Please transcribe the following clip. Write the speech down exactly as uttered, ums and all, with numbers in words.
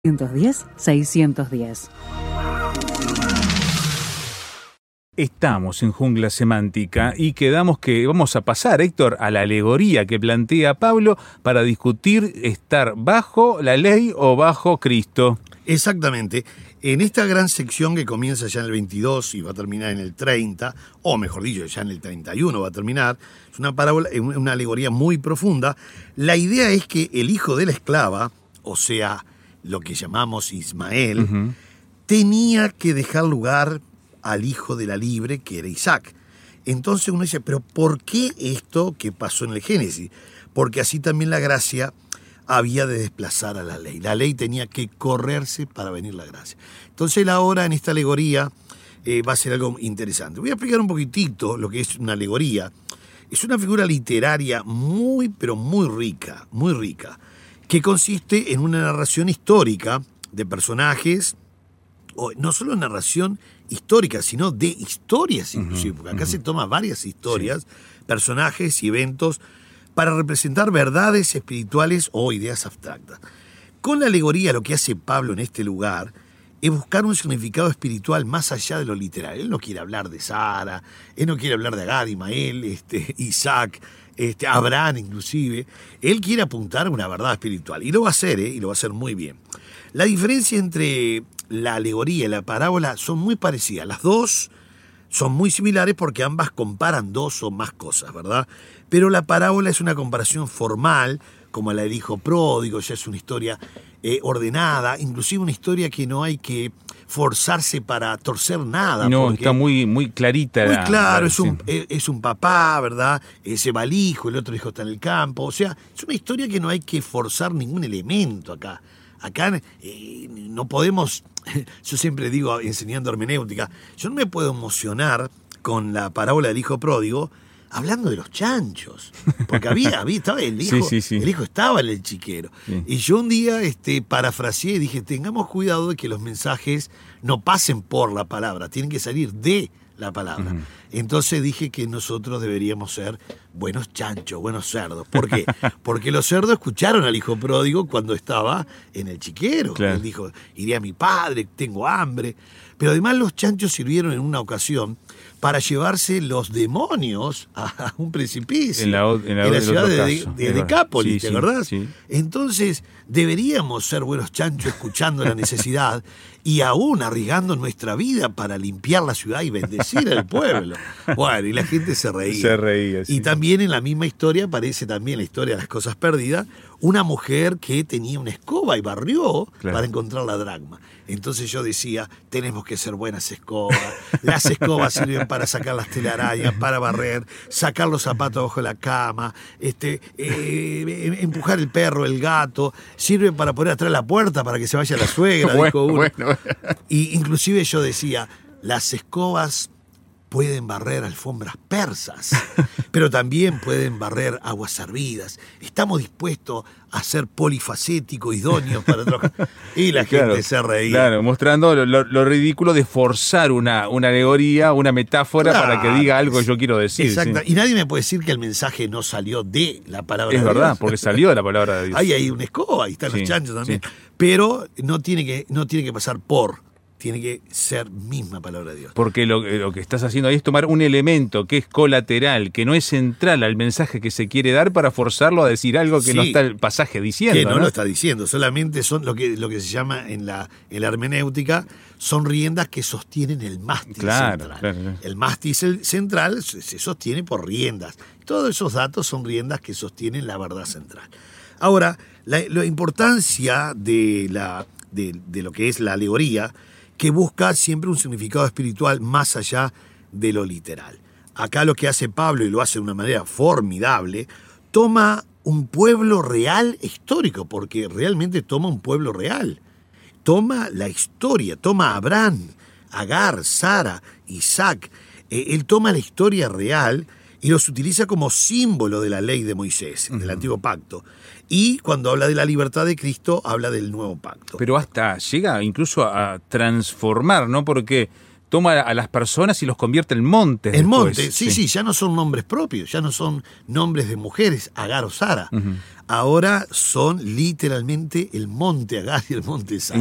seiscientos diez, seiscientos diez. Estamos en Jungla Semántica y quedamos que vamos a pasar, Héctor, a la alegoría que plantea Pablo para discutir estar bajo la ley o bajo Cristo. Exactamente. En esta gran sección que comienza ya en el veintidós y va a terminar en el treinta, o mejor dicho, ya en el treinta y uno va a terminar, es una parábola, una alegoría muy profunda. La idea es que el hijo de la esclava, o sea, lo que llamamos Ismael, uh-huh. tenía que dejar lugar al hijo de la libre, que era Isaac. Entonces uno dice, pero ¿por qué esto que pasó en el Génesis? Porque así también la gracia había de desplazar a la ley. La ley tenía que correrse para venir la gracia. Entonces ahora en esta alegoría eh, va a ser algo interesante. Voy a explicar un poquitito lo que es una alegoría. Es una figura literaria muy, pero muy rica, muy rica, que consiste en una narración histórica de personajes, o no solo narración histórica, sino de historias inclusive, porque acá uh-huh. se toma varias historias, sí. personajes y eventos para representar verdades espirituales o ideas abstractas. Con la alegoría lo que hace Pablo en este lugar es buscar un significado espiritual más allá de lo literal. Él no quiere hablar de Sara, él no quiere hablar de Agar, Ismael, este, Isaac, este, Abraham inclusive. Él quiere apuntar a una verdad espiritual y lo va a hacer, ¿eh? y lo va a hacer muy bien. La diferencia entre la alegoría y la parábola son muy parecidas. Las dos son muy similares porque ambas comparan dos o más cosas, ¿verdad? Pero la parábola es una comparación formal, como la del hijo pródigo, ya es una historia eh, ordenada, inclusive una historia que no hay que forzarse para torcer nada. No, está muy, muy clarita. Muy claro, la, es un, sí. es un papá, ¿verdad? Se va el hijo, el otro hijo está en el campo. O sea, es una historia que no hay que forzar ningún elemento acá. Acá eh, no podemos, yo siempre digo enseñando hermenéutica, yo no me puedo emocionar con la parábola del hijo pródigo hablando de los chanchos, porque había, había estaba el hijo, sí, sí, sí. el hijo estaba en el chiquero. Sí. Y yo un día este, parafraseé y dije, tengamos cuidado de que los mensajes no pasen por la palabra, tienen que salir de la palabra. Uh-huh. Entonces dije que nosotros deberíamos ser buenos chanchos, buenos cerdos. ¿Por qué? Porque los cerdos escucharon al hijo pródigo cuando estaba en el chiquero. Claro. Él dijo, iré a mi padre, tengo hambre. Pero además los chanchos sirvieron en una ocasión para llevarse los demonios a un precipicio. En la, en la, en la ciudad de, de, de Decápolis, sí, ¿verdad? Sí, sí. Entonces deberíamos ser buenos chanchos escuchando la necesidad y aún arriesgando nuestra vida para limpiar la ciudad y bendecir al pueblo. Bueno, y la gente se reía. Se reía, sí. Y también en la misma historia aparece también la historia de las cosas perdidas, una mujer que tenía una escoba y barrió claro. para encontrar la dracma. Entonces yo decía, tenemos que ser buenas escobas. Las escobas sirven para sacar las telarañas, para barrer, sacar los zapatos bajo la cama, este, eh, empujar el perro, el gato, sirven para poner atrás la puerta para que se vaya la suegra, bueno, dijo uno. Bueno. Y inclusive yo decía, las escobas pueden barrer alfombras persas, pero también pueden barrer aguas servidas. Estamos dispuestos a ser polifacéticos, idóneos para trabajar. Y la gente claro, se reía. Claro, mostrando lo, lo, lo ridículo de forzar una, una alegoría, una metáfora claro, para que diga algo que yo quiero decir. Exacto. Sí. Y nadie me puede decir que el mensaje no salió de la palabra es de Dios. Es verdad, Dios. porque salió de la palabra de Dios. Ahí hay una escoba, ahí están sí, los chanchos también. Sí. Pero no tiene que, no tiene que pasar por... tiene que ser misma palabra de Dios. Porque lo, lo que estás haciendo ahí es tomar un elemento que es colateral, que no es central al mensaje que se quiere dar para forzarlo a decir algo que sí, no está el pasaje diciendo. Que no, ¿no? lo está diciendo, solamente son lo que, lo que se llama en la, en la hermenéutica, son riendas que sostienen el mástil claro, central. Claro, claro. El mástil central se sostiene por riendas. Todos esos datos son riendas que sostienen la verdad central. Ahora, la, la importancia de, la, de, de lo que es la alegoría, que busca siempre un significado espiritual más allá de lo literal. Acá lo que hace Pablo, y lo hace de una manera formidable, toma un pueblo real histórico, porque realmente toma un pueblo real. Toma la historia, toma a Abraham, Agar, Sara, Isaac. Eh, él toma la historia real y los utiliza como símbolo de la ley de Moisés, uh-huh. del Antiguo Pacto. Y cuando habla de la libertad de Cristo, habla del Nuevo Pacto. Pero hasta llega incluso a transformar, ¿no? Porque toma a las personas y los convierte en montes. En después. montes, sí, sí, ya no son nombres propios, ya no son nombres de mujeres, Agar o Sara. Uh-huh. Ahora son literalmente el monte Agar y el monte Sara.